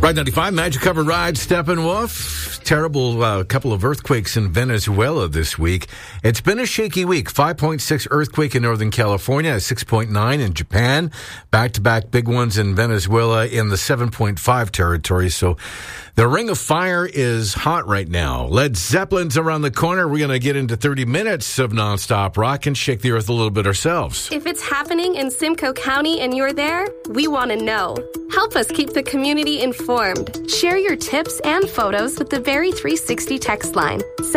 Ride 95, Magic Cover Ride, Steppenwolf. Terrible couple of earthquakes in Venezuela this week. It's been a shaky week. 5.6 earthquake in Northern California, a 6.9 in Japan. Back-to-back big ones in Venezuela in the 7.5 territory. So the Ring of Fire is hot right now. Led Zeppelin's around the corner. We're going to get into 30 minutes of nonstop rock and shake the earth a little bit ourselves. If it's happening in Simcoe County and you're there, we want to know. Help us keep the community informed. Share your tips and photos with the Very 360 text line,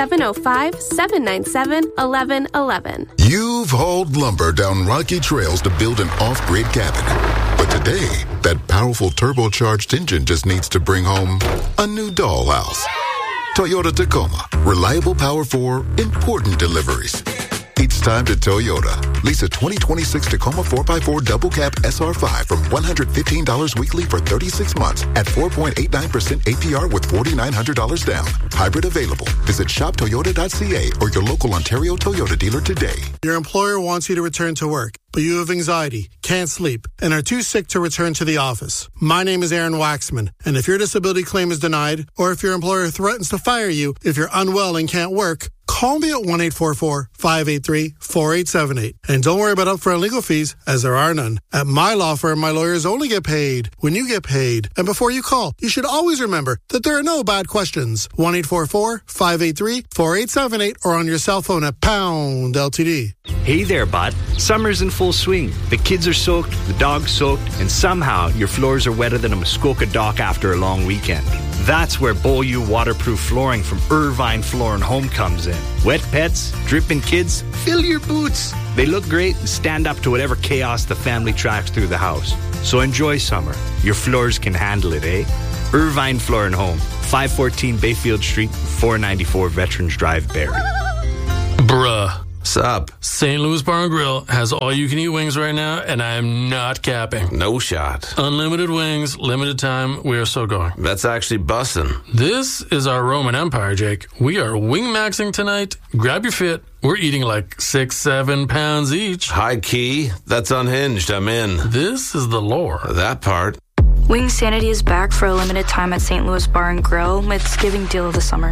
705-797-1111. You've hauled lumber down rocky trails to build an off-grid cabin. But today, that powerful turbocharged engine just needs to bring home a new dollhouse. Toyota Tacoma. Reliable power for important deliveries. It's time to Toyota. Lease a 2026 Tacoma 4x4 double cab SR5 from $115 weekly for 36 months at 4.89% APR with $4,900 down. Hybrid available. Visit shoptoyota.ca or your local Ontario Toyota dealer today. Your employer wants you to return to work, but you have anxiety, can't sleep, and are too sick to return to the office. My name is Aaron Waxman, and if your disability claim is denied, or if your employer threatens to fire you if you're unwell and can't work, call me at 1-844-583-4878. And don't worry about upfront legal fees, as there are none. At my law firm, my lawyers only get paid when you get paid. And before you call, you should always remember that there are no bad questions. 1-844-583-4878 or on your cell phone at pound LTD. Hey there, bud. Summer's in full swing. The kids are soaked, the dog's soaked, and somehow your floors are wetter than a Muskoka dock after a long weekend. That's where Beaulieu waterproof flooring from Irvine Floor and Home comes in. Wet pets, dripping kids, fill your boots. They look great and stand up to whatever chaos the family tracks through the house. So enjoy summer. Your floors can handle it, eh? Irvine Floor and Home, 514 Bayfield Street, 494 Veterans Drive, Barrie. Bruh. Sup? St. Louis Bar and Grill has all-you-can-eat wings right now, and I am not capping. No shot. Unlimited wings, limited time, we are so going. That's actually bussin'. This is our Roman Empire, Jake. We are wing-maxing tonight. Grab your fit. We're eating like 6-7 pounds each. High key. That's unhinged. I'm in. This is the lore. That part. Wing Sanity is back for a limited time at St. Louis Bar and Grill with Thanksgiving deal of the summer.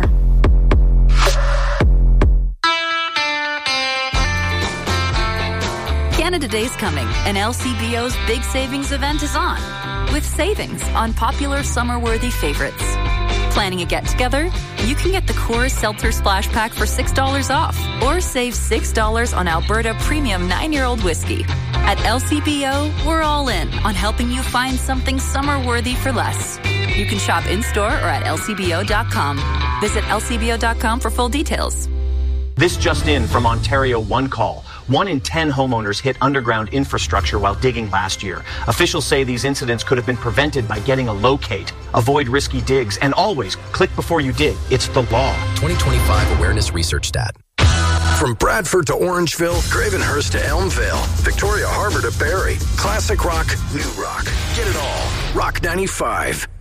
Canada Day's coming, and LCBO's big savings event is on, with savings on popular summer-worthy favorites. Planning a get-together? You can get the Coors Seltzer Splash Pack for $6 off, or save $6 on Alberta Premium 9-year-old whiskey. At LCBO, we're all in on helping you find something summer-worthy for less. You can shop in-store or at lcbo.com. Visit lcbo.com for full details. This just in from Ontario One Call. 1 in 10 homeowners hit underground infrastructure while digging last year. Officials say these incidents could have been prevented by getting a locate. Avoid risky digs and always click before you dig. It's the law. 2025 Awareness Research Stat. From Bradford to Orangeville, Gravenhurst to Elmvale, Victoria Harbor to Barrie. Classic rock, new rock. Get it all. Rock 95.